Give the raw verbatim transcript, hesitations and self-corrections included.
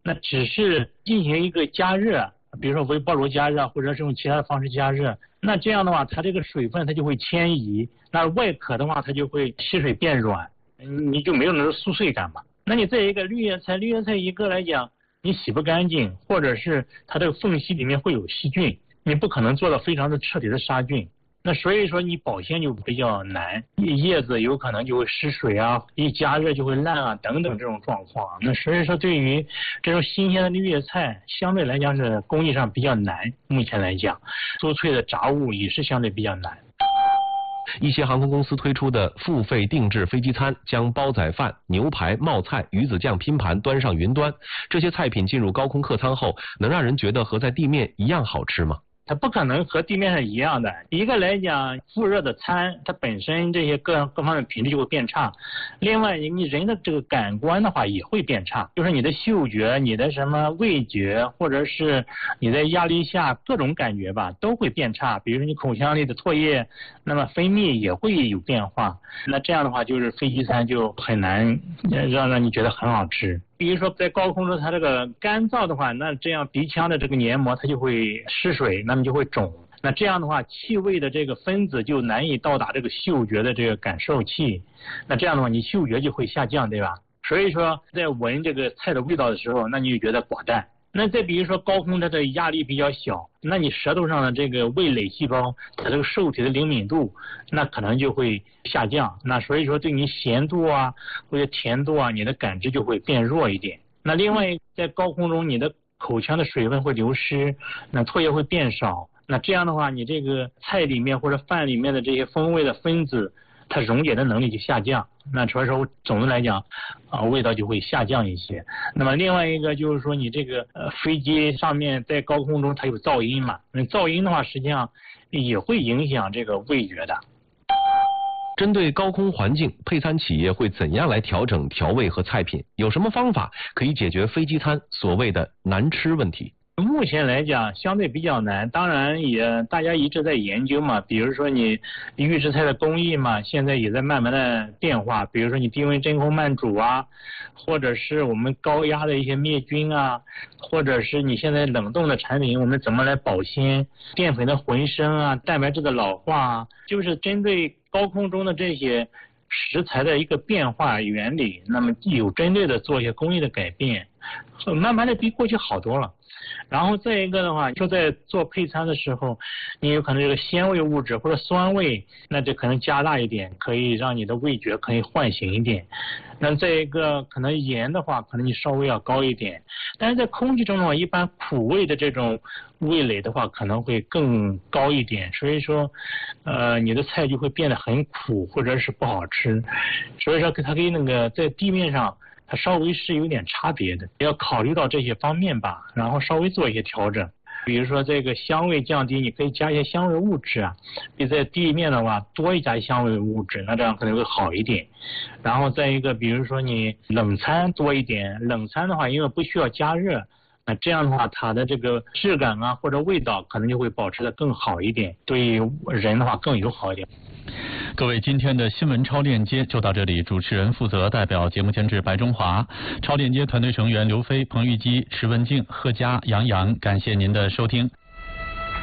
那只是进行一个加热，比如说微波炉加热，或者是用其他的方式加热，那这样的话，它这个水分它就会迁移，那外壳的话它就会吸水变软，你就没有那种酥脆感嘛。那你再一个绿叶菜，绿叶菜一个来讲，你洗不干净，或者是它这个缝隙里面会有细菌，你不可能做到非常的彻底的杀菌。那所以说你保鲜就比较难，叶子有可能就会失水啊，一加热就会烂啊，等等这种状况。那所以说对于这种新鲜的绿叶菜，相对来讲是工艺上比较难，目前来讲，酥脆的炸物也是相对比较难。 一些航空公司推出的付费定制飞机餐，将煲仔饭、牛排、冒菜、鱼子酱拼盘端上云端，这些菜品进入高空客舱后，能让人觉得和在地面一样好吃吗？ 它不可能和地面上一样的。一个来讲，复热的餐，它本身这些各各方面品质就会变差。另外，你人的这个感官的话也会变差，就是你的嗅觉、你的什么味觉，或者是你在压力下各种感觉吧，都会变差。比如说你口腔里的唾液，那么分泌也会有变化。那这样的话，就是飞机餐就很难让让你觉得很好吃。比如说在高空中它这个干燥的话，那这样鼻腔的这个黏膜它就会失水，那么就会肿。那这样的话，气味的这个分子就难以到达这个嗅觉的这个感受器，那这样的话你嗅觉就会下降，对吧？所以说在闻这个菜的味道的时候，那你就觉得寡淡。那再比如说高空它的压力比较小，那你舌头上的这个味蕾细胞它这个受体的灵敏度那可能就会下降，那所以说对你咸度啊或者甜度啊你的感知就会变弱一点。那另外在高空中你的口腔的水分会流失，那唾液会变少，那这样的话你这个菜里面或者饭里面的这些风味的分子它溶解的能力就下降，那所以说总的来讲啊、呃、味道就会下降一些。那么另外一个就是说你这个呃飞机上面在高空中它有噪音嘛，那噪音的话实际上也会影响这个味觉的。 针对高空环境，配餐企业会怎样来调整调味和菜品？有什么方法可以解决飞机餐所谓的难吃问题？ 目前来讲相对比较难，当然也大家一直在研究嘛，比如说你预制菜的工艺嘛，现在也在慢慢的变化，比如说你低温真空慢煮啊，或者是我们高压的一些灭菌啊，或者是你现在冷冻的产品我们怎么来保鲜，淀粉的回升啊，蛋白质的老化啊，就是针对高空中的这些食材的一个变化原理，那么有针对的做一些工艺的改变，慢慢的比过去好多了。然后再一个的话，就在做配餐的时候，你有可能这个鲜味物质或者酸味，那就可能加大一点，可以让你的味觉可以唤醒一点。那再一个可能盐的话，可能你稍微要高一点。但是在空气中的话，一般苦味的这种味蕾的话可能会更高一点，所以说呃你的菜就会变得很苦或者是不好吃。所以说它跟那个在地面上它稍微是有点差别的，要考虑到这些方面吧，然后稍微做一些调整。比如说这个香味降低，你可以加一些香味物质啊，比在地面的话多一加香味物质，那这样可能会好一点。然后再一个比如说你冷餐多一点，冷餐的话因为不需要加热，那这样的话它的这个质感啊或者味道可能就会保持得更好一点，对人的话更友好一点。 各位，今天的新闻超链接就到这里，主持人负责，代表节目监制白中华，超链接团队成员刘飞、彭玉基、石文静、贺佳、杨洋，感谢您的收听。